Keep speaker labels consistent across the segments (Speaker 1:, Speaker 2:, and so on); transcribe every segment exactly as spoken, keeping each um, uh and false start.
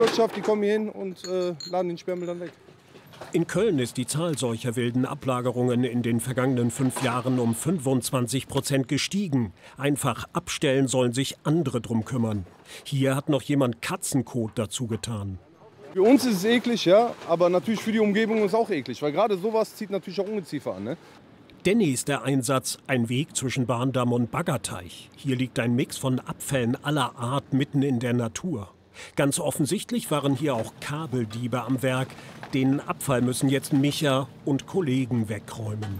Speaker 1: Wirtschaft, die kommen hier hin und äh, laden den Sperrmüll dann weg.
Speaker 2: In Köln ist die Zahl solcher wilden Ablagerungen in den vergangenen fünf Jahren um fünfundzwanzig Prozent gestiegen. Einfach abstellen sollen sich andere drum kümmern. Hier hat noch jemand Katzenkot dazu getan.
Speaker 1: Für uns ist es eklig, ja, aber natürlich für die Umgebung ist es auch eklig, weil gerade sowas zieht natürlich auch Ungeziefer an. Ne?
Speaker 2: Denny ist der Einsatz, ein Weg zwischen Bahndamm und Baggerteich. Hier liegt ein Mix von Abfällen aller Art mitten in der Natur. Ganz offensichtlich waren hier auch Kabeldiebe am Werk. Den Abfall müssen jetzt Micha und Kollegen wegräumen.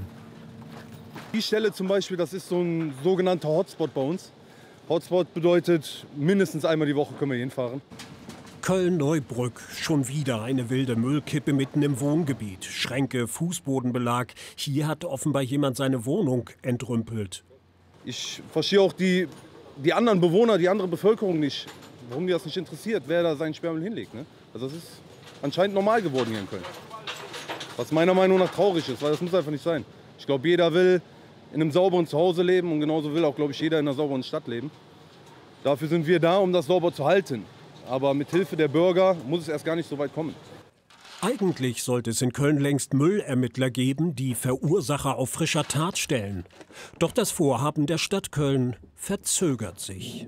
Speaker 1: Die Stelle zum Beispiel, das ist so ein sogenannter Hotspot bei uns. Hotspot bedeutet, mindestens einmal die Woche können wir hinfahren.
Speaker 2: Köln-Neubrück, schon wieder eine wilde Müllkippe mitten im Wohngebiet. Schränke, Fußbodenbelag. Hier hat offenbar jemand seine Wohnung entrümpelt.
Speaker 1: Ich verstehe auch die, die anderen Bewohner, die andere Bevölkerung nicht, warum die das nicht interessiert, wer da seinen Sperrmüll hinlegt. Ne? Also das ist anscheinend normal geworden hier in Köln. Was meiner Meinung nach traurig ist, weil das muss einfach nicht sein. Ich glaube, jeder will in einem sauberen Zuhause leben und genauso will auch, glaube ich, jeder in einer sauberen Stadt leben. Dafür sind wir da, um das sauber zu halten. Aber mit Hilfe der Bürger muss es erst gar nicht so weit kommen.
Speaker 2: Eigentlich sollte es in Köln längst Müllermittler geben, die Verursacher auf frischer Tat stellen. Doch das Vorhaben der Stadt Köln verzögert sich.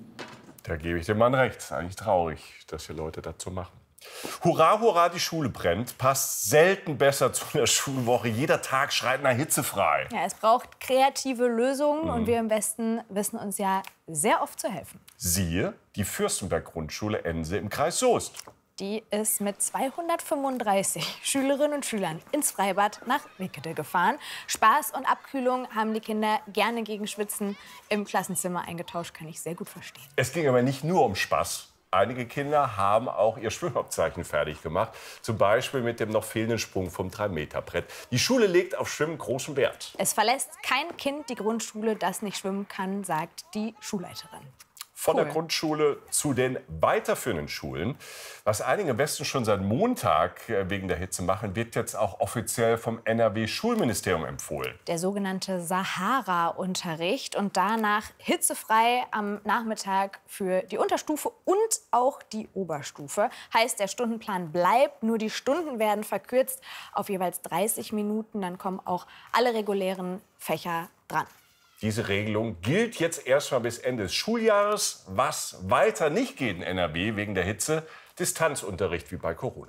Speaker 3: Da gebe ich dem Mann recht. Eigentlich traurig, dass hier Leute dazu machen. Hurra, hurra, die Schule brennt. Passt selten besser zu einer Schulwoche. Jeder Tag schreit nach hitzefrei.
Speaker 4: Ja, es braucht kreative Lösungen.
Speaker 3: Mhm.
Speaker 4: Und wir im Westen wissen uns ja sehr oft zu helfen.
Speaker 3: Siehe die Fürstenberg-Grundschule Ense im Kreis Soest.
Speaker 4: Die ist mit zweihundertfünfunddreißig Schülerinnen und Schülern ins Freibad nach Wickede gefahren. Spaß und Abkühlung haben die Kinder gerne gegen Schwitzen im Klassenzimmer eingetauscht. Kann ich sehr gut verstehen.
Speaker 3: Es ging aber nicht nur um Spaß. Einige Kinder haben auch ihr Schwimmabzeichen fertig gemacht. Zum Beispiel mit dem noch fehlenden Sprung vom drei Meter Brett. Die Schule legt auf Schwimmen großen Wert.
Speaker 4: Es verlässt kein Kind die Grundschule, das nicht schwimmen kann, sagt die Schulleiterin.
Speaker 3: Von
Speaker 4: Cool.
Speaker 3: der Grundschule zu den weiterführenden Schulen. Was einige im Westen schon seit Montag wegen der Hitze machen, wird jetzt auch offiziell vom N R W-Schulministerium empfohlen.
Speaker 4: Der sogenannte Sahara-Unterricht und danach hitzefrei am Nachmittag für die Unterstufe und auch die Oberstufe. Heißt, der Stundenplan bleibt, nur die Stunden werden verkürzt auf jeweils dreißig Minuten. Dann kommen auch alle regulären Fächer dran.
Speaker 3: Diese Regelung gilt jetzt erstmal bis Ende des Schuljahres. Was weiter nicht geht in N R W wegen der Hitze, Distanzunterricht wie bei Corona.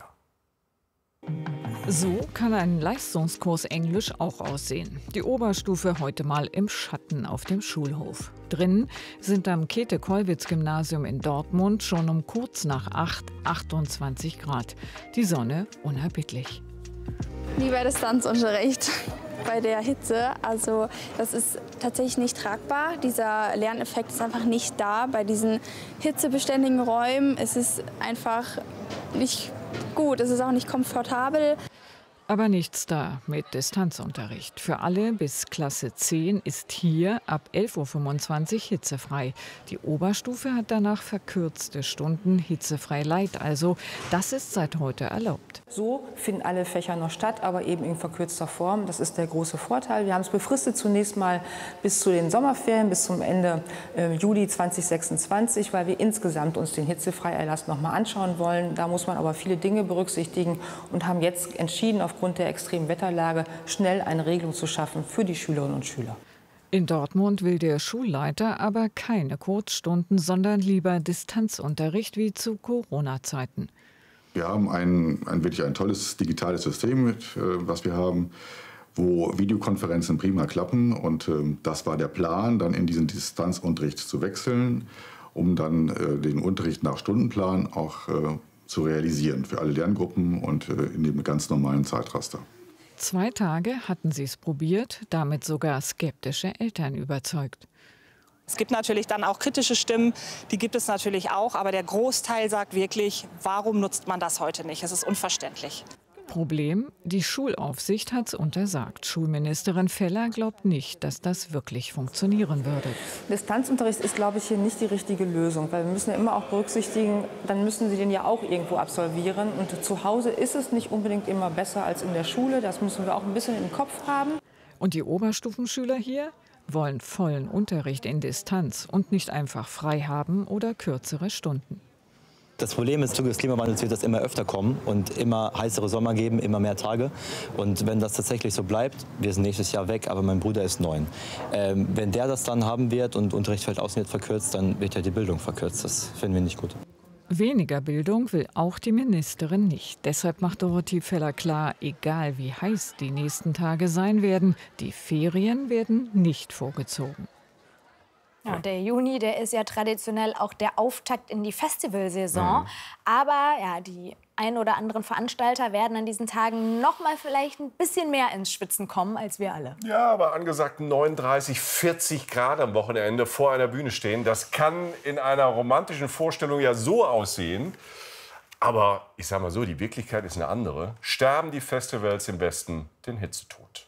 Speaker 5: So kann ein Leistungskurs Englisch auch aussehen. Die Oberstufe heute mal im Schatten auf dem Schulhof. Drin sind am Käthe-Kollwitz-Gymnasium in Dortmund schon um kurz nach acht achtundzwanzig Grad. Die Sonne unerbittlich.
Speaker 6: Lieber Distanzunterricht bei der Hitze. Also das ist tatsächlich nicht tragbar. Dieser Lerneffekt ist einfach nicht da. Bei diesen hitzebeständigen Räumen ist es einfach nicht gut. Es ist auch nicht komfortabel.
Speaker 5: Aber nichts da mit Distanzunterricht. Für alle bis Klasse zehn ist hier ab elf Uhr fünfundzwanzig hitzefrei. Die Oberstufe hat danach verkürzte Stunden, hitzefrei light also. Das ist seit heute erlaubt.
Speaker 7: So finden alle Fächer noch statt, aber eben in verkürzter Form. Das ist der große Vorteil. Wir haben es befristet zunächst mal bis zu den Sommerferien, bis zum Ende äh, Juli zweitausendsechsundzwanzig, weil wir insgesamt uns den Hitzefreierlass noch mal anschauen wollen. Da muss man aber viele Dinge berücksichtigen und haben jetzt entschieden, aufgrund der extremen Wetterlage schnell eine Regelung zu schaffen für die Schülerinnen und Schüler.
Speaker 5: In Dortmund will der Schulleiter aber keine Kurzstunden, sondern lieber Distanzunterricht wie zu Corona-Zeiten.
Speaker 8: Wir haben ein, ein wirklich ein tolles digitales System, mit, äh, was wir haben, wo Videokonferenzen prima klappen. Und äh, das war der Plan, dann in diesen Distanzunterricht zu wechseln, um dann äh, den Unterricht nach Stundenplan auch äh, zu realisieren für alle Lerngruppen und äh, in dem ganz normalen Zeitraster.
Speaker 5: Zwei Tage hatten sie es probiert, damit sogar skeptische Eltern überzeugt.
Speaker 9: Es gibt natürlich dann auch kritische Stimmen, die gibt es natürlich auch, aber der Großteil sagt wirklich, warum nutzt man das heute nicht? Es ist unverständlich.
Speaker 5: Problem, die Schulaufsicht hat es untersagt. Schulministerin Feller glaubt nicht, dass das wirklich funktionieren würde.
Speaker 7: Distanzunterricht ist, glaube ich, hier nicht die richtige Lösung, weil wir müssen ja immer auch berücksichtigen, dann müssen sie den ja auch irgendwo absolvieren. Und zu Hause ist es nicht unbedingt immer besser als in der Schule. Das müssen wir auch ein bisschen im Kopf haben.
Speaker 5: Und die Oberstufenschüler hier wollen vollen Unterricht in Distanz und nicht einfach frei haben oder kürzere Stunden.
Speaker 10: Das Problem ist, im Zuge des Klimawandels wird das immer öfter kommen und immer heißere Sommer geben, immer mehr Tage. Und wenn das tatsächlich so bleibt, wir sind nächstes Jahr weg, aber mein Bruder ist neun. Ähm, wenn der das dann haben wird und Unterricht fällt außen wird verkürzt, dann wird ja die Bildung verkürzt. Das finden wir nicht gut.
Speaker 5: Weniger Bildung will auch die Ministerin nicht. Deshalb macht Dorothee Feller klar, egal wie heiß die nächsten Tage sein werden, die Ferien werden nicht vorgezogen.
Speaker 4: Ja, der Juni, der ist ja traditionell auch der Auftakt in die Festivalsaison. Mhm. Aber ja, die ein oder anderen Veranstalter werden an diesen Tagen noch mal vielleicht ein bisschen mehr ins Schwitzen kommen als wir alle.
Speaker 3: Ja, aber angesagt neununddreißig, vierzig Grad am Wochenende vor einer Bühne stehen, das kann in einer romantischen Vorstellung ja so aussehen. Aber ich sag mal so, die Wirklichkeit ist eine andere. Sterben die Festivals im Westen den Hitzetod?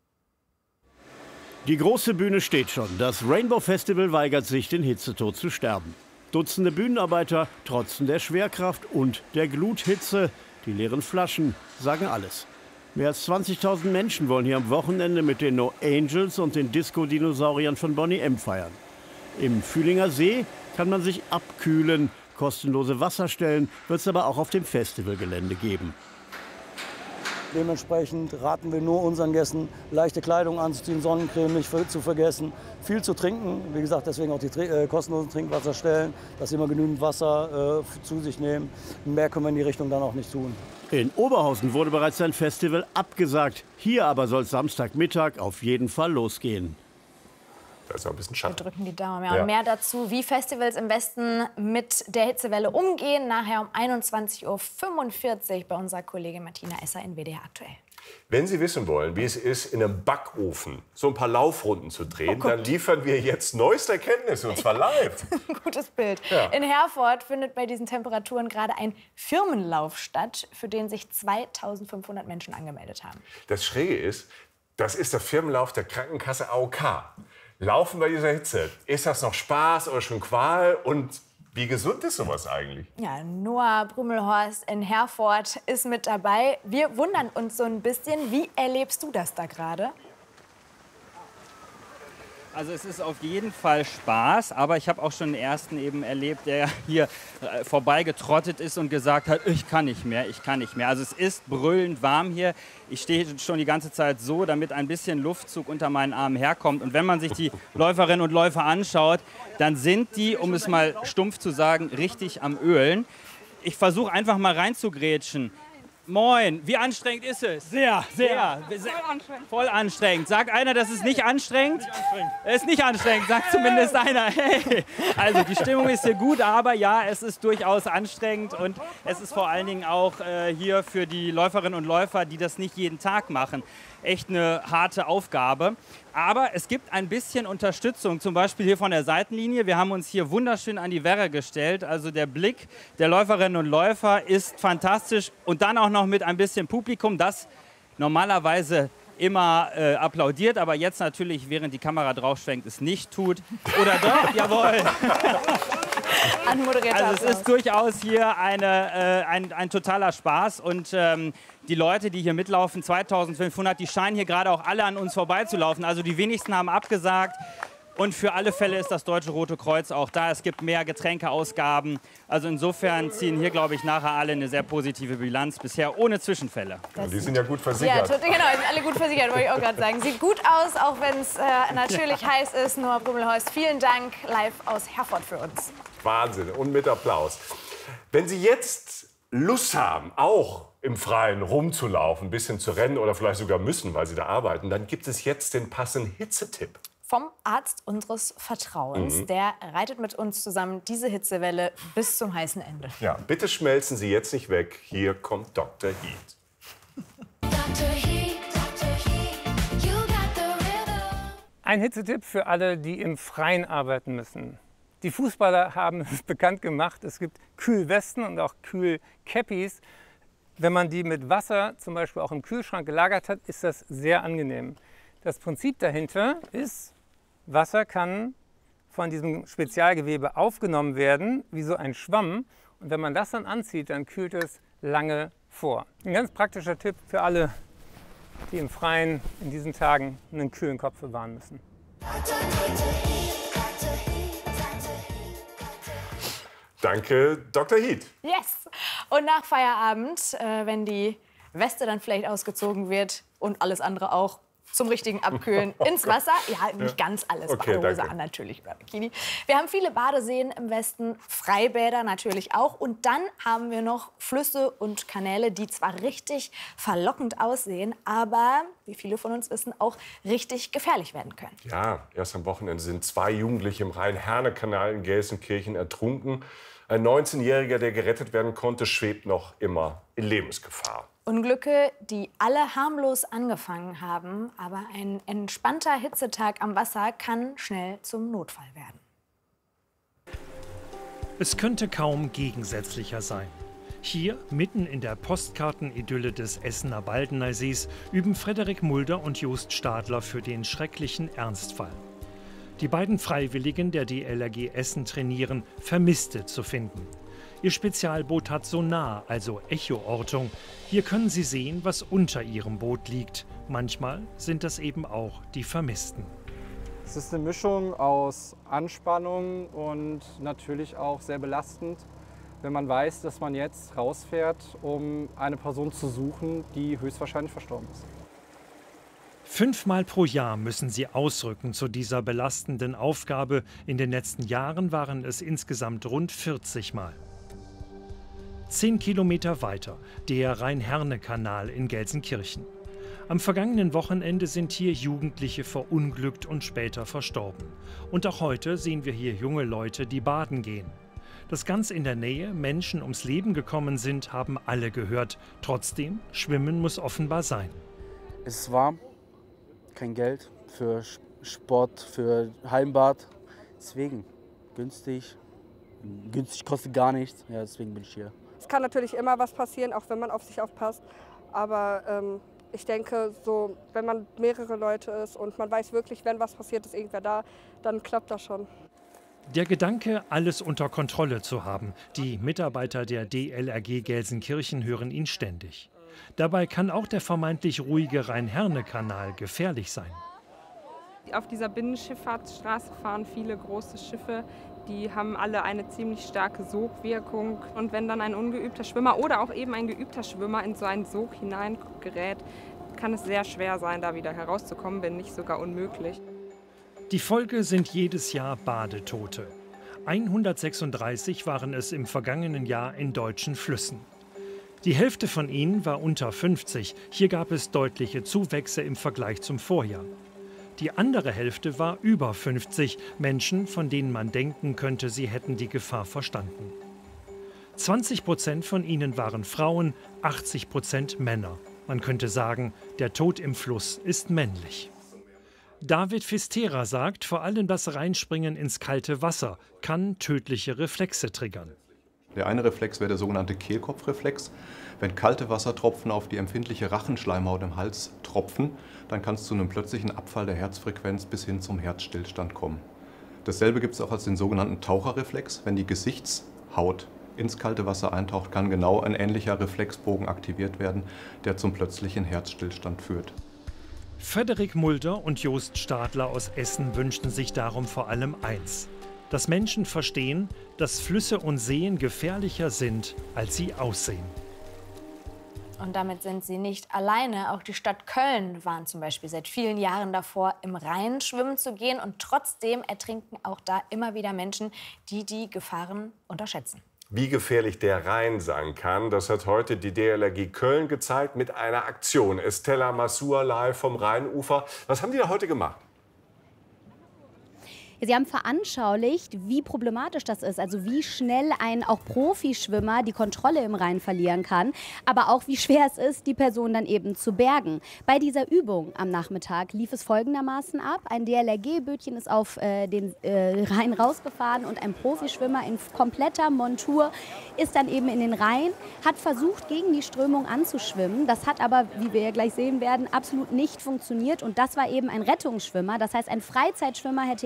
Speaker 2: Die große Bühne steht schon. Das Rainbow Festival weigert sich, den Hitzetod zu sterben. Dutzende Bühnenarbeiter trotzen der Schwerkraft und der Gluthitze. Die leeren Flaschen sagen alles. Mehr als zwanzigtausend Menschen wollen hier am Wochenende mit den No Angels und den Disco-Dinosauriern von Boney M feiern. Im Fühlinger See kann man sich abkühlen. Kostenlose Wasserstellen wird es aber auch auf dem Festivalgelände geben.
Speaker 11: Dementsprechend raten wir nur unseren Gästen, leichte Kleidung anzuziehen, Sonnencreme nicht zu vergessen, viel zu trinken. Wie gesagt, deswegen auch die äh, kostenlosen Trinkwasserstellen, dass sie immer genügend Wasser äh, zu sich nehmen. Mehr können wir in die Richtung dann auch nicht tun.
Speaker 2: In Oberhausen wurde bereits ein Festival abgesagt. Hier aber soll es Samstagmittag auf jeden Fall losgehen.
Speaker 3: Da ist auch ein bisschen Schatten.
Speaker 4: Wir drücken die Daumen. Ja.
Speaker 3: Ja.
Speaker 4: Und mehr dazu, wie Festivals im Westen mit der Hitzewelle umgehen, nachher um einundzwanzig Uhr fünfundvierzig bei unserer Kollegin Martina Esser in W D R aktuell.
Speaker 3: Wenn Sie wissen wollen, wie es ist, in einem Backofen so ein paar Laufrunden zu drehen,
Speaker 4: Oh
Speaker 3: dann liefern wir jetzt neueste Erkenntnisse, und zwar live.
Speaker 4: Gutes Bild.
Speaker 3: Ja.
Speaker 4: In Herford findet bei diesen Temperaturen gerade ein Firmenlauf statt, für den sich zweitausendfünfhundert Menschen angemeldet haben.
Speaker 3: Das Schräge ist, das ist der Firmenlauf der Krankenkasse A O K. Laufen bei dieser Hitze. Ist das noch Spaß oder schon Qual? Und wie gesund ist sowas eigentlich?
Speaker 4: Ja, Noah Brummelhorst in Herford ist mit dabei. Wir wundern uns so ein bisschen. Wie erlebst du das da gerade?
Speaker 12: Also es ist auf jeden Fall Spaß, aber ich habe auch schon einen ersten eben erlebt, der hier äh, vorbeigetrottet ist und gesagt hat, ich kann nicht mehr, ich kann nicht mehr. Also es ist brüllend warm hier. Ich stehe schon die ganze Zeit so, damit ein bisschen Luftzug unter meinen Armen herkommt. Und wenn man sich die Läuferinnen und Läufer anschaut, dann sind die, um es mal stumpf zu sagen, richtig am Ölen. Ich versuche einfach mal reinzugrätschen. Moin, wie anstrengend ist es? Sehr, sehr. sehr. Voll anstrengend. Voll anstrengend. Sagt einer, das ist nicht anstrengend? Nicht anstrengend. Es ist nicht anstrengend, sagt zumindest einer. Hey. Also die Stimmung ist hier gut, aber ja, es ist durchaus anstrengend. Und es ist vor allen Dingen auch äh, hier für die Läuferinnen und Läufer, die das nicht jeden Tag machen, echt eine harte Aufgabe. Aber es gibt ein bisschen Unterstützung, zum Beispiel hier von der Seitenlinie. Wir haben uns hier wunderschön an die Werre gestellt. Also der Blick der Läuferinnen und Läufer ist fantastisch. Und dann auch noch mit ein bisschen Publikum, das normalerweise immer äh, applaudiert, aber jetzt natürlich, während die Kamera draufschwenkt, es nicht tut. Oder doch? Jawohl. Also es ist durchaus hier eine, äh, ein, ein totaler Spaß und ähm, die Leute, die hier mitlaufen, zweitausendfünfhundert, die scheinen hier gerade auch alle an uns vorbeizulaufen. Also die wenigsten haben abgesagt und für alle Fälle ist das Deutsche Rote Kreuz auch da. Es gibt mehr Getränkeausgaben. Also insofern ziehen hier, glaube ich, nachher alle eine sehr positive Bilanz, bisher ohne Zwischenfälle.
Speaker 3: Ja, die sind ja gut versichert.
Speaker 4: Ja, genau, die sind alle gut versichert, wollte ich auch gerade sagen. Sieht gut aus, auch wenn es äh, natürlich ja. heiß ist. Noah Brummelhorst, vielen Dank live aus Herford für uns.
Speaker 3: Wahnsinn und mit Applaus. Wenn Sie jetzt Lust haben, auch im Freien rumzulaufen, ein bisschen zu rennen oder vielleicht sogar müssen, weil Sie da arbeiten, dann gibt es jetzt den passenden Hitzetipp.
Speaker 4: Vom Arzt unseres Vertrauens. Mhm. Der reitet mit uns zusammen diese Hitzewelle bis zum heißen Ende.
Speaker 3: Ja, bitte schmelzen Sie jetzt nicht weg. Hier kommt Doktor Heat.
Speaker 13: Doktor Heat, Doktor Heat, you got the rhythm.
Speaker 14: Ein Hitzetipp für alle, die im Freien arbeiten müssen. Die Fußballer haben es bekannt gemacht, es gibt Kühlwesten und auch Kühlcappies. Wenn man die mit Wasser zum Beispiel auch im Kühlschrank gelagert hat, ist das sehr angenehm. Das Prinzip dahinter ist, Wasser kann von diesem Spezialgewebe aufgenommen werden, wie so ein Schwamm. Und wenn man das dann anzieht, dann kühlt es lange vor. Ein ganz praktischer Tipp für alle, die im Freien in diesen Tagen einen kühlen Kopf bewahren müssen.
Speaker 3: Danke, Doktor Hieth.
Speaker 4: Yes. Und nach Feierabend, äh, wenn die Weste dann vielleicht ausgezogen wird und alles andere auch, zum richtigen Abkühlen
Speaker 3: Oh
Speaker 4: ins Wasser. Ja, nicht
Speaker 3: Ja.
Speaker 4: ganz alles.
Speaker 3: Okay,
Speaker 4: Badehose
Speaker 3: danke.
Speaker 4: an natürlich oder Bikini. Wir haben viele Badeseen im Westen, Freibäder natürlich auch. Und dann haben wir noch Flüsse und Kanäle, die zwar richtig verlockend aussehen, aber, wie viele von uns wissen, auch richtig gefährlich werden können.
Speaker 3: Ja, erst am Wochenende sind zwei Jugendliche im Rhein-Herne-Kanal in Gelsenkirchen ertrunken. Ein neunzehnjähriger, der gerettet werden konnte, schwebt noch immer in Lebensgefahr.
Speaker 4: Unglücke, die alle harmlos angefangen haben, aber ein entspannter Hitzetag am Wasser kann schnell zum Notfall werden.
Speaker 15: Es könnte kaum gegensätzlicher sein. Hier, mitten in der Postkartenidylle des Essener Baldenersees, üben Frederik Mulder und Jost Stadler für den schrecklichen Ernstfall. Die beiden Freiwilligen der D L R G Essen trainieren, Vermisste zu finden. Ihr Spezialboot hat Sonar, also Echoortung. Hier können sie sehen, was unter ihrem Boot liegt. Manchmal sind das eben auch die Vermissten.
Speaker 16: Es ist eine Mischung aus Anspannung und natürlich auch sehr belastend, wenn man weiß, dass man jetzt rausfährt, um eine Person zu suchen, die höchstwahrscheinlich verstorben ist.
Speaker 15: Fünfmal pro Jahr müssen sie ausrücken zu dieser belastenden Aufgabe. In den letzten Jahren waren es insgesamt rund vierzig Mal. Zehn Kilometer weiter, der Rhein-Herne-Kanal in Gelsenkirchen. Am vergangenen Wochenende sind hier Jugendliche verunglückt und später verstorben. Und auch heute sehen wir hier junge Leute, die baden gehen. Dass ganz in der Nähe Menschen ums Leben gekommen sind, haben alle gehört. Trotzdem, Schwimmen muss offenbar sein.
Speaker 17: Es ist warm, kein Geld für Sport, für Heimbad. Deswegen günstig. Günstig kostet gar nichts. Ja, deswegen bin ich hier.
Speaker 18: Es kann natürlich immer was passieren, auch wenn man auf sich aufpasst. Aber ähm, ich denke, so, wenn man mehrere Leute ist und man weiß wirklich, wenn was passiert, ist irgendwer da, dann klappt das schon.
Speaker 15: Der Gedanke, alles unter Kontrolle zu haben. Die Mitarbeiter der D L R G Gelsenkirchen hören ihn ständig. Dabei kann auch der vermeintlich ruhige Rhein-Herne-Kanal gefährlich sein.
Speaker 19: Auf dieser Binnenschifffahrtsstraße fahren viele große Schiffe. Die haben alle eine ziemlich starke Sogwirkung. Und wenn dann ein ungeübter Schwimmer oder auch eben ein geübter Schwimmer in so einen Sog hineingerät, kann es sehr schwer sein, da wieder herauszukommen, wenn nicht sogar unmöglich.
Speaker 15: Die Folge sind jedes Jahr Badetote. hundertsechsunddreißig waren es im vergangenen Jahr in deutschen Flüssen. Die Hälfte von ihnen war unter fünfzig. Hier gab es deutliche Zuwächse im Vergleich zum Vorjahr. Die andere Hälfte war über fünfzig, Menschen, von denen man denken könnte, sie hätten die Gefahr verstanden. zwanzig Prozent von ihnen waren Frauen, achtzig Prozent Männer. Man könnte sagen, der Tod im Fluss ist männlich. David Fistera sagt, vor allem das Reinspringen ins kalte Wasser kann tödliche Reflexe triggern.
Speaker 20: Der eine Reflex wäre der sogenannte Kehlkopfreflex. Wenn kalte Wassertropfen auf die empfindliche Rachenschleimhaut im Hals tropfen, dann kann es zu einem plötzlichen Abfall der Herzfrequenz bis hin zum Herzstillstand kommen. Dasselbe gibt es auch als den sogenannten Taucherreflex. Wenn die Gesichtshaut ins kalte Wasser eintaucht, kann genau ein ähnlicher Reflexbogen aktiviert werden, der zum plötzlichen Herzstillstand führt.
Speaker 15: Frederik Mulder und Jost Stadler aus Essen wünschten sich darum vor allem eins: dass Menschen verstehen, dass Flüsse und Seen gefährlicher sind, als sie aussehen.
Speaker 4: Und damit sind sie nicht alleine. Auch die Stadt Köln warnt zum Beispiel seit vielen Jahren davor, im Rhein schwimmen zu gehen. Und trotzdem ertrinken auch da immer wieder Menschen, die die Gefahren unterschätzen.
Speaker 3: Wie gefährlich der Rhein sein kann, das hat heute die D L R G Köln gezeigt mit einer Aktion. Estella Masur live vom Rheinufer. Was haben die da heute gemacht?
Speaker 21: Sie haben veranschaulicht, wie problematisch das ist, also wie schnell ein auch Profischwimmer die Kontrolle im Rhein verlieren kann, aber auch wie schwer es ist, die Person dann eben zu bergen. Bei dieser Übung am Nachmittag lief es folgendermaßen ab: Ein D L R G-Bötchen ist auf äh, den äh, Rhein rausgefahren und ein Profischwimmer in kompletter Montur ist dann eben in den Rhein, hat versucht, gegen die Strömung anzuschwimmen. Das hat aber, wie wir ja gleich sehen werden, absolut nicht funktioniert, und das war eben ein Rettungsschwimmer. Das heißt, ein Freizeitschwimmer hätte eben noch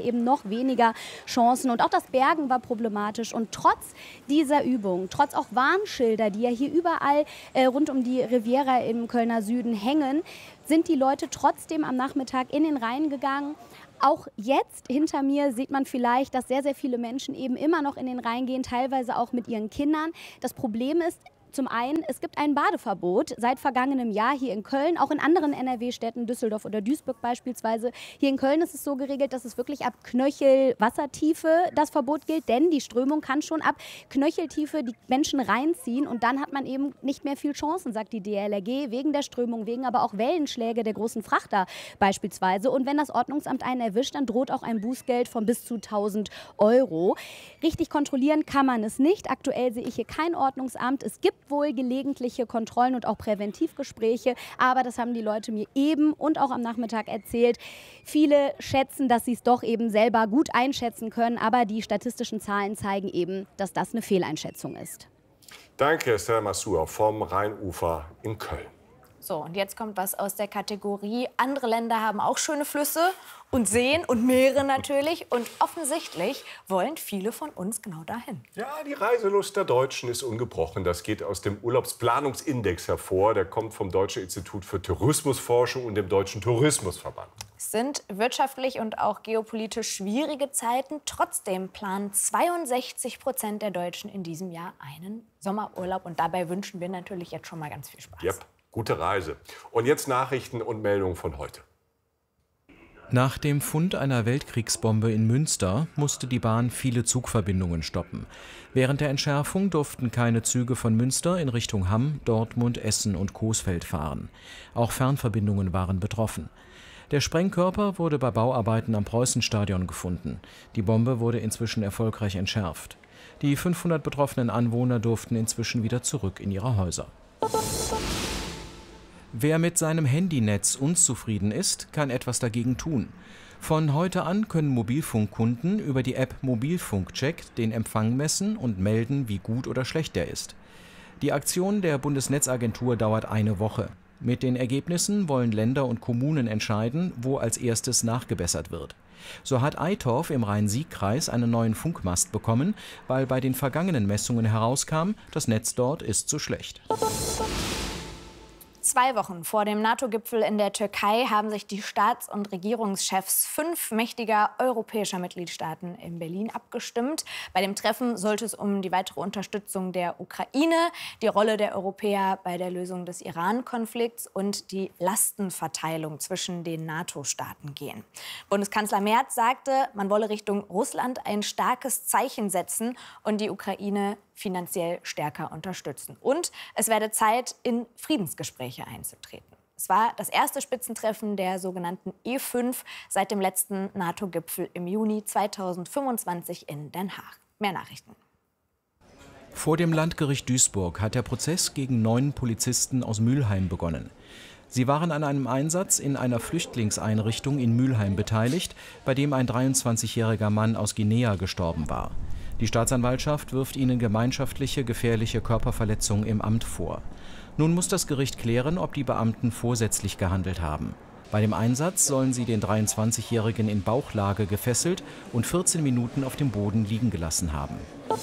Speaker 21: noch weniger Chancen. Und auch das Bergen war problematisch. Und trotz dieser Übung, trotz auch Warnschilder, die ja hier überall äh, rund um die Riviera im Kölner Süden hängen, sind die Leute trotzdem am Nachmittag in den Rhein gegangen. Auch jetzt hinter mir sieht man vielleicht, dass sehr, sehr viele Menschen eben immer noch in den Rhein gehen, teilweise auch mit ihren Kindern. Das Problem ist, zum einen, es gibt ein Badeverbot seit vergangenem Jahr hier in Köln, auch in anderen N R W-Städten, Düsseldorf oder Duisburg beispielsweise. Hier in Köln ist es so geregelt, dass es wirklich ab Knöchel Wassertiefe das Verbot gilt, denn die Strömung kann schon ab Knöcheltiefe die Menschen reinziehen und dann hat man eben nicht mehr viel Chancen, sagt die D L R G, wegen der Strömung, wegen aber auch Wellenschläge der großen Frachter beispielsweise. Und wenn das Ordnungsamt einen erwischt, dann droht auch ein Bußgeld von bis zu tausend Euro. Richtig kontrollieren kann man es nicht. Aktuell sehe ich hier kein Ordnungsamt. Es gibt wohl gelegentliche Kontrollen und auch Präventivgespräche, aber das haben die Leute mir eben und auch am Nachmittag erzählt. Viele schätzen, dass sie es doch eben selber gut einschätzen können, aber die statistischen Zahlen zeigen eben, dass das eine Fehleinschätzung ist.
Speaker 3: Danke, Stella Massour vom Rheinufer in Köln.
Speaker 4: So, und jetzt kommt was aus der Kategorie, andere Länder haben auch schöne Flüsse und Seen und Meere natürlich. Und offensichtlich wollen viele von uns genau dahin.
Speaker 3: Ja, die Reiselust der Deutschen ist ungebrochen. Das geht aus dem Urlaubsplanungsindex hervor. Der kommt vom Deutschen Institut für Tourismusforschung und dem Deutschen Tourismusverband.
Speaker 4: Es sind wirtschaftlich und auch geopolitisch schwierige Zeiten. Trotzdem planen zweiundsechzig Prozent der Deutschen in diesem Jahr einen Sommerurlaub. Und dabei wünschen wir natürlich jetzt schon mal ganz viel Spaß.
Speaker 3: Yep. Gute Reise. Und jetzt Nachrichten und Meldungen von heute.
Speaker 1: Nach dem Fund einer Weltkriegsbombe in Münster musste die Bahn viele Zugverbindungen stoppen. Während der Entschärfung durften keine Züge von Münster in Richtung Hamm, Dortmund, Essen und Coesfeld fahren. Auch Fernverbindungen waren betroffen. Der Sprengkörper wurde bei Bauarbeiten am Preußenstadion gefunden. Die Bombe wurde inzwischen erfolgreich entschärft. Die fünfhundert betroffenen Anwohner durften inzwischen wieder zurück in ihre Häuser. Wer mit seinem Handynetz unzufrieden ist, kann etwas dagegen tun. Von heute an können Mobilfunkkunden über die App Mobilfunkcheck den Empfang messen und melden, wie gut oder schlecht der ist. Die Aktion der Bundesnetzagentur dauert eine Woche. Mit den Ergebnissen wollen Länder und Kommunen entscheiden, wo als erstes nachgebessert wird. So hat Eitorf im Rhein-Sieg-Kreis einen neuen Funkmast bekommen, weil bei den vergangenen Messungen herauskam, das Netz dort ist zu schlecht.
Speaker 4: Zwei Wochen vor dem NATO-Gipfel in der Türkei haben sich die Staats- und Regierungschefs fünf mächtiger europäischer Mitgliedstaaten in Berlin abgestimmt. Bei dem Treffen sollte es um die weitere Unterstützung der Ukraine, die Rolle der Europäer bei der Lösung des Iran-Konflikts und die Lastenverteilung zwischen den NATO-Staaten gehen. Bundeskanzler Merz sagte, man wolle Richtung Russland ein starkes Zeichen setzen und die Ukraine finanziell stärker unterstützen. Und es werde Zeit, in Friedensgespräche einzutreten. Es war das erste Spitzentreffen der sogenannten E fünf seit dem letzten NATO-Gipfel im Juni zweitausendfünfundzwanzig in Den Haag. Mehr Nachrichten.
Speaker 1: Vor dem Landgericht Duisburg hat der Prozess gegen neun Polizisten aus Mülheim begonnen. Sie waren an einem Einsatz in einer Flüchtlingseinrichtung in Mülheim beteiligt, bei dem ein dreiundzwanzigjähriger Mann aus Guinea gestorben war. Die Staatsanwaltschaft wirft ihnen gemeinschaftliche gefährliche Körperverletzung im Amt vor. Nun muss das Gericht klären, ob die Beamten vorsätzlich gehandelt haben. Bei dem Einsatz sollen sie den dreiundzwanzigjährigen in Bauchlage gefesselt und vierzehn Minuten auf dem Boden liegen gelassen haben.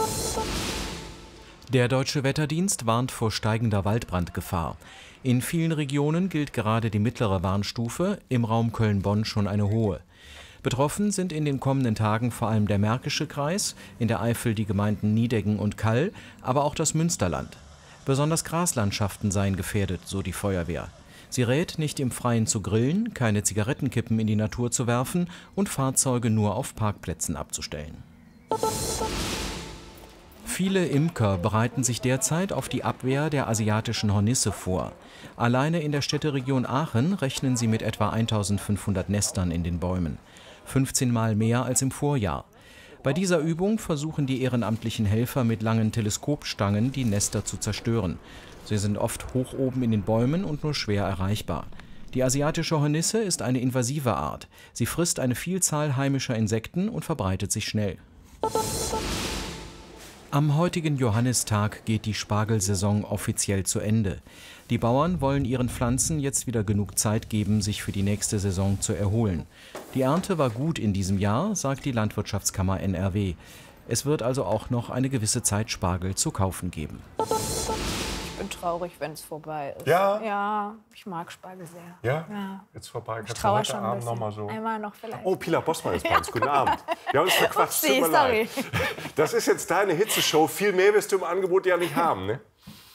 Speaker 1: Der Deutsche Wetterdienst warnt vor steigender Waldbrandgefahr. In vielen Regionen gilt gerade die mittlere Warnstufe, im Raum Köln-Bonn schon eine hohe. Betroffen sind in den kommenden Tagen vor allem der Märkische Kreis, in der Eifel die Gemeinden Nideggen und Kall, aber auch das Münsterland. Besonders Graslandschaften seien gefährdet, so die Feuerwehr. Sie rät, nicht im Freien zu grillen, keine Zigarettenkippen in die Natur zu werfen und Fahrzeuge nur auf Parkplätzen abzustellen. Viele Imker bereiten sich derzeit auf die Abwehr der asiatischen Hornisse vor. Alleine in der Städteregion Aachen rechnen sie mit etwa eintausendfünfhundert Nestern in den Bäumen. fünfzehn Mal mehr als im Vorjahr. Bei dieser Übung versuchen die ehrenamtlichen Helfer mit langen Teleskopstangen die Nester zu zerstören. Sie sind oft hoch oben in den Bäumen und nur schwer erreichbar. Die asiatische Hornisse ist eine invasive Art. Sie frisst eine Vielzahl heimischer Insekten und verbreitet sich schnell. Am heutigen Johannistag geht die Spargelsaison offiziell zu Ende. Die Bauern wollen ihren Pflanzen jetzt wieder genug Zeit geben, sich für die nächste Saison zu erholen. Die Ernte war gut in diesem Jahr, sagt die Landwirtschaftskammer N R W. Es wird also auch noch eine gewisse Zeit Spargel zu kaufen geben.
Speaker 4: Ich bin traurig, wenn es vorbei ist.
Speaker 3: Ja?
Speaker 4: Ja, ich mag Spargel sehr.
Speaker 3: Ja?
Speaker 4: Ja.
Speaker 3: Jetzt vorbei.
Speaker 4: Ich
Speaker 3: Kannst du
Speaker 4: trauere
Speaker 3: heute
Speaker 4: schon ein
Speaker 3: Abend
Speaker 4: bisschen.
Speaker 3: noch mal so...
Speaker 4: Einmal noch vielleicht.
Speaker 3: Oh, Pilar Bossmann ist bei uns. Guten Abend. Wir haben uns verquatscht.
Speaker 4: Upsi,
Speaker 3: Tut mir
Speaker 4: sorry.
Speaker 3: leid. Das ist jetzt deine Hitzeshow. Viel mehr wirst du im Angebot ja nicht haben, ne?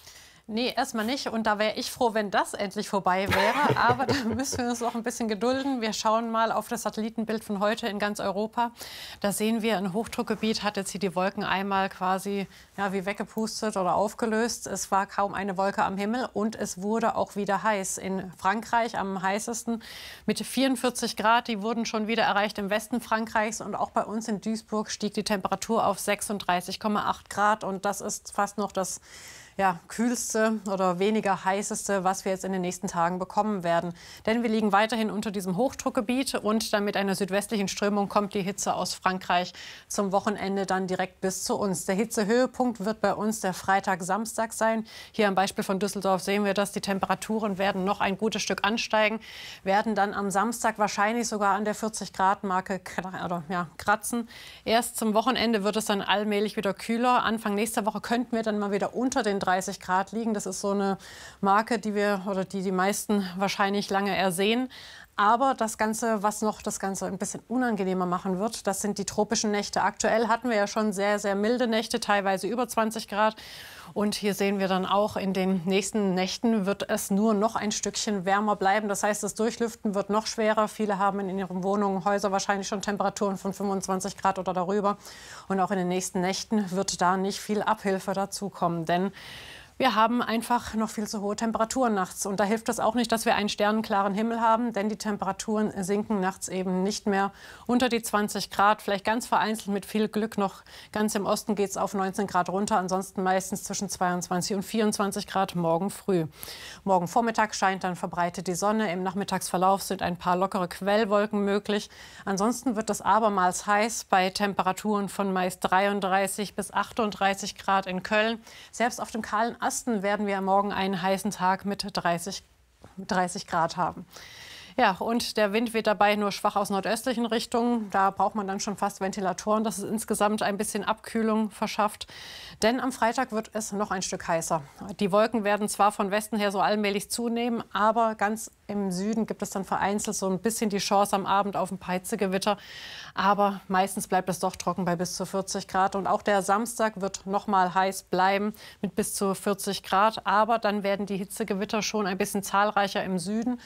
Speaker 6: Nee, erstmal nicht. Und da wäre ich froh, wenn das endlich vorbei wäre. Aber da müssen wir uns noch ein bisschen gedulden. Wir schauen mal auf das Satellitenbild von heute in ganz Europa. Da sehen wir, ein Hochdruckgebiet hat jetzt hier die Wolken einmal quasi ja, wie weggepustet oder aufgelöst. Es war kaum eine Wolke am Himmel und es wurde auch wieder heiß. In Frankreich am heißesten mit vierundvierzig Grad. Die wurden schon wieder erreicht im Westen Frankreichs. Und auch bei uns in Duisburg stieg die Temperatur auf sechsunddreißig Komma acht Grad. Und das ist fast noch das ja, kühlste oder weniger heißeste, was wir jetzt in den nächsten Tagen bekommen werden. Denn wir liegen weiterhin unter diesem Hochdruckgebiet und dann mit einer südwestlichen Strömung kommt die Hitze aus Frankreich zum Wochenende dann direkt bis zu uns. Der Hitzehöhepunkt wird bei uns der Freitag, Samstag sein. Hier am Beispiel von Düsseldorf sehen wir das. Die Temperaturen werden noch ein gutes Stück ansteigen, werden dann am Samstag wahrscheinlich sogar an der vierzig Grad Marke oder, ja, kratzen. Erst zum Wochenende wird es dann allmählich wieder kühler. Anfang nächster Woche könnten wir dann mal wieder unter den dreißig Grad liegen. Das ist so eine Marke, die wir oder die die meisten wahrscheinlich lange ersehen. Aber das Ganze, was noch das Ganze ein bisschen unangenehmer machen wird, das sind die tropischen Nächte. Aktuell hatten wir ja schon sehr, sehr milde Nächte, teilweise über zwanzig Grad. Und hier sehen wir dann auch, in den nächsten Nächten wird es nur noch ein Stückchen wärmer bleiben. Das heißt, das Durchlüften wird noch schwerer. Viele haben in ihren Wohnungen, Häuser wahrscheinlich schon Temperaturen von fünfundzwanzig Grad oder darüber. Und auch in den nächsten Nächten wird da nicht viel Abhilfe dazukommen. Denn wir haben einfach noch viel zu hohe Temperaturen nachts. Und da hilft es auch nicht, dass wir einen sternenklaren Himmel haben, denn die Temperaturen sinken nachts eben nicht mehr unter die zwanzig Grad. Vielleicht ganz vereinzelt mit viel Glück noch. Ganz im Osten geht es auf neunzehn Grad runter. Ansonsten meistens zwischen zweiundzwanzig und vierundzwanzig Grad morgen früh. Morgen Vormittag scheint dann verbreitet die Sonne. Im Nachmittagsverlauf sind ein paar lockere Quellwolken möglich. Ansonsten wird es abermals heiß bei Temperaturen von meist dreiunddreißig bis achtunddreißig Grad in Köln. Selbst auf dem kahlen Asten werden wir morgen einen heißen Tag mit dreißig, dreißig Grad haben. Ja, und der Wind weht dabei nur schwach aus nordöstlichen Richtungen. Da braucht man dann schon fast Ventilatoren, dass es insgesamt ein bisschen Abkühlung verschafft. Denn am Freitag wird es noch ein Stück heißer. Die Wolken werden zwar von Westen her so allmählich zunehmen, aber ganz im Süden gibt es dann vereinzelt so ein bisschen die Chance am Abend auf ein paar Hitzegewitter. Aber meistens bleibt es doch trocken bei bis zu vierzig Grad. Und auch der Samstag wird noch mal heiß bleiben mit bis zu vierzig Grad. Aber dann werden die Hitzegewitter schon ein bisschen zahlreicher im Süden.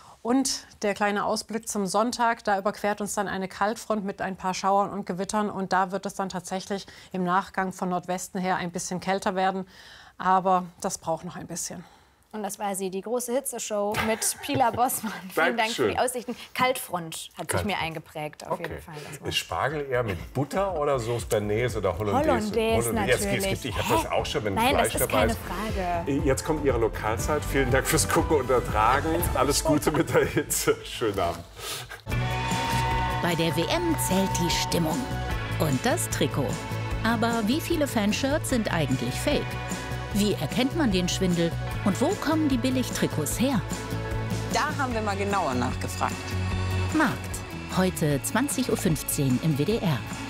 Speaker 6: Und der kleine Ausblick zum Sonntag, da überquert uns dann eine Kaltfront mit ein paar Schauern und Gewittern. Und da wird es dann tatsächlich im Nachgang von Nordwesten her ein bisschen kälter werden. Aber das braucht noch ein bisschen.
Speaker 4: Und das war sie, die große Hitzeshow mit Pilar Bossmann. Vielen Dank für die Aussichten. Kaltfront hat sich mir eingeprägt, auf
Speaker 3: okay.
Speaker 4: jeden Fall.
Speaker 3: Ist Spargel eher mit Butter oder Sauce Bernays oder Hollandaise?
Speaker 4: Hollandaise,
Speaker 3: Hollandaise.
Speaker 4: natürlich.
Speaker 3: Jetzt, ich habe das auch schon, wenn
Speaker 4: Nein,
Speaker 3: Fleisch
Speaker 4: das ist
Speaker 3: dabei
Speaker 4: keine
Speaker 3: ist.
Speaker 4: Frage.
Speaker 3: Jetzt kommt Ihre Lokalzeit. Vielen Dank fürs Gucken und Ertragen. Alles Gute mit der Hitze. Schönen Abend.
Speaker 22: Bei der W M zählt die Stimmung und das Trikot. Aber wie viele Fanshirts sind eigentlich fake? Wie erkennt man den Schwindel? Und wo kommen die Billigtrikots her?
Speaker 23: Da haben wir mal genauer nachgefragt.
Speaker 22: Markt. Heute zwanzig Uhr fünfzehn im W D R.